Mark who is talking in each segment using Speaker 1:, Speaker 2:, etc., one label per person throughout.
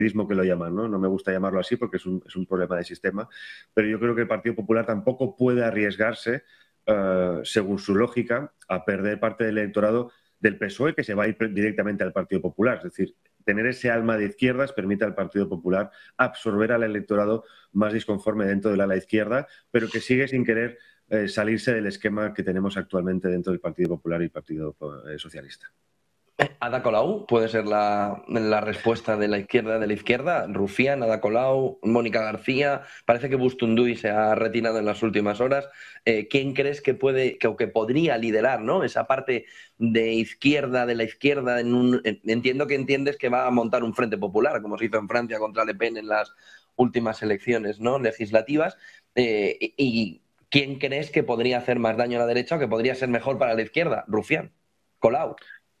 Speaker 1: que lo llaman, ¿no? No me gusta llamarlo así porque es un problema de sistema, pero yo creo que el Partido Popular tampoco puede arriesgarse, según su lógica, a perder parte del electorado del PSOE, que se va a ir directamente al Partido Popular. Es decir, tener ese alma de izquierdas permite al Partido Popular absorber al electorado más disconforme dentro del ala izquierda, pero que sigue sin querer salirse del esquema que tenemos actualmente dentro del Partido Popular y el Partido Socialista.
Speaker 2: Ada Colau puede ser la respuesta de la izquierda. Rufián, Ada Colau, Mónica García. Parece que Bustunduy se ha retirado en las últimas horas. ¿Quién crees que puede, que podría liderar, ¿no? Esa parte de la izquierda? Entiendo que entiendes que va a montar un frente popular, como se hizo en Francia contra Le Pen en las últimas elecciones, ¿no?, legislativas. ¿Y quién crees que podría hacer más daño a la derecha o que podría ser mejor para la izquierda? Rufián, Colau.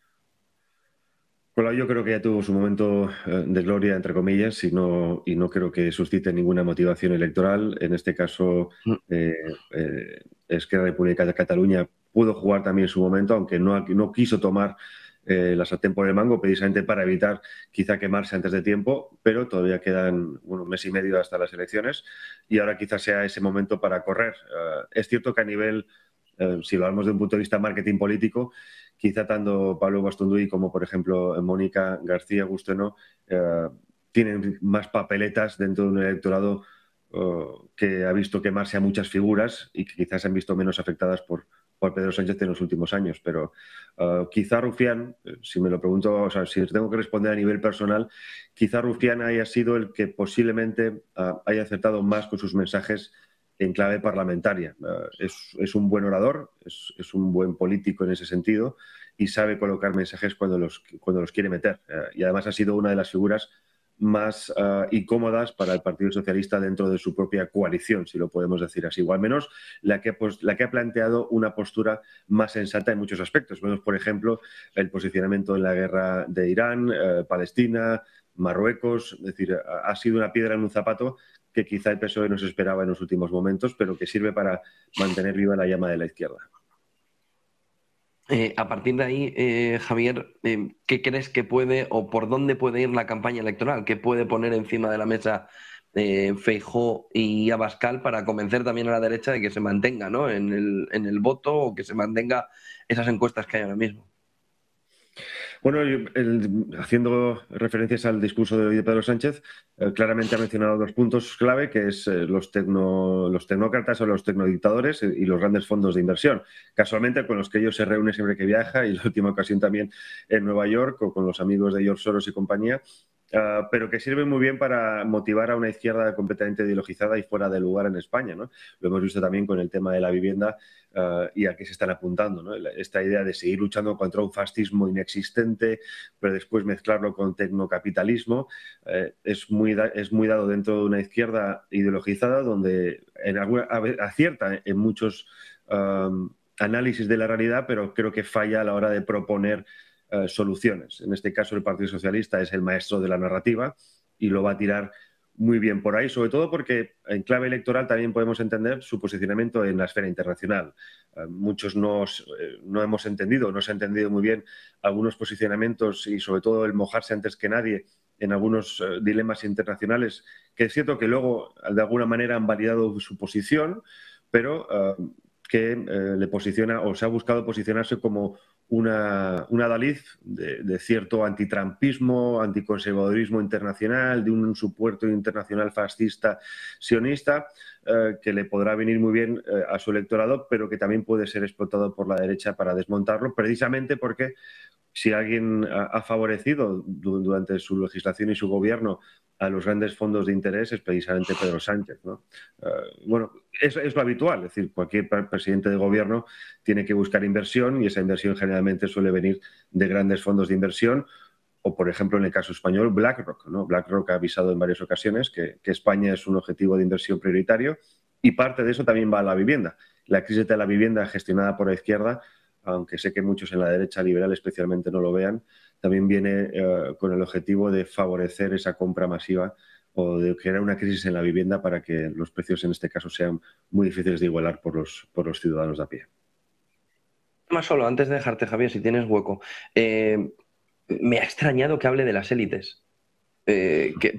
Speaker 1: Colau yo creo que ya tuvo su momento de gloria, entre comillas, y no creo que suscite ninguna motivación electoral. En este caso, Esquerra Republicana de Cataluña pudo jugar también su momento, aunque no quiso tomar la sartén por el mango, precisamente para evitar quizá quemarse antes de tiempo, pero todavía quedan un mes y medio hasta las elecciones y ahora quizás sea ese momento para correr. Es cierto que a nivel, si lo hablamos de un punto de vista marketing político, quizá tanto Pablo Bastunduy como, por ejemplo, Mónica García Gusteno tienen más papeletas dentro de un electorado que ha visto quemarse a muchas figuras y que quizás se han visto menos afectadas por Pedro Sánchez en los últimos años. Pero quizá Rufián, si me lo pregunto, o sea, si tengo que responder a nivel personal, quizá Rufián haya sido el que posiblemente haya acertado más con sus mensajes en clave parlamentaria. Es un buen orador, es un buen político en ese sentido y sabe colocar mensajes cuando los quiere meter. Y además ha sido una de las figuras más incómodas para el Partido Socialista dentro de su propia coalición, si lo podemos decir así, o al menos la que ha planteado una postura más sensata en muchos aspectos. Vemos, por ejemplo, el posicionamiento en la guerra de Irán, Palestina, Marruecos. Es decir, ha sido una piedra en un zapato que quizá el PSOE no se esperaba en los últimos momentos, pero que sirve para mantener viva la llama de la izquierda.
Speaker 2: A partir de ahí, Javier, ¿qué crees que puede o por dónde puede ir la campaña electoral? ¿Qué puede poner encima de la mesa Feijóo y Abascal para convencer también a la derecha de que se mantenga, ¿no?, en el voto, o que se mantenga esas encuestas que hay ahora mismo?
Speaker 1: Bueno, haciendo referencias al discurso de hoy de Pedro Sánchez, claramente ha mencionado dos puntos clave, que es los tecnócratas o los tecnodictadores y los grandes fondos de inversión. Casualmente con los que ellos se reúnen siempre que viaja, y la última ocasión también en Nueva York, o con los amigos de George Soros y compañía, pero que sirve muy bien para motivar a una izquierda completamente ideologizada y fuera de lugar en España, ¿no? Lo hemos visto también con el tema de la vivienda y a qué se están apuntando, ¿no? Esta idea de seguir luchando contra un fascismo inexistente, pero después mezclarlo con tecnocapitalismo, es muy dado dentro de una izquierda ideologizada donde acierta en muchos análisis de la realidad, pero creo que falla a la hora de proponer soluciones. En este caso, el Partido Socialista es el maestro de la narrativa y lo va a tirar muy bien por ahí, sobre todo porque en clave electoral también podemos entender su posicionamiento en la esfera internacional. Muchos no hemos entendido, no se ha entendido muy bien algunos posicionamientos y sobre todo el mojarse antes que nadie en algunos dilemas internacionales, que es cierto que luego de alguna manera han validado su posición, pero que le posiciona o se ha buscado posicionarse como una adalid de cierto antitrampismo, anticonservadurismo internacional, de un supuesto internacional fascista sionista, que le podrá venir muy bien a su electorado, pero que también puede ser explotado por la derecha para desmontarlo, precisamente porque si alguien ha favorecido durante su legislación y su gobierno a los grandes fondos de interés es precisamente Pedro Sánchez, ¿no? Bueno, es lo habitual, es decir, cualquier presidente de gobierno tiene que buscar inversión y esa inversión generalmente suele venir de grandes fondos de inversión o, por ejemplo, en el caso español, BlackRock, ¿no? BlackRock ha avisado en varias ocasiones que España es un objetivo de inversión prioritario y parte de eso también va a la vivienda. La crisis de la vivienda gestionada por la izquierda, aunque sé que muchos en la derecha liberal especialmente no lo vean, también viene con el objetivo de favorecer esa compra masiva o de crear una crisis en la vivienda para que los precios en este caso sean muy difíciles de igualar por los ciudadanos de a pie.
Speaker 2: Más solo, antes de dejarte, Javier, si tienes hueco, me ha extrañado que hable de las élites.